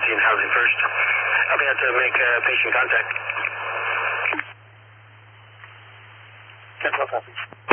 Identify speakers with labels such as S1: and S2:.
S1: 17 Housing First. I'll be out to make patient contact.
S2: 10-12 happens.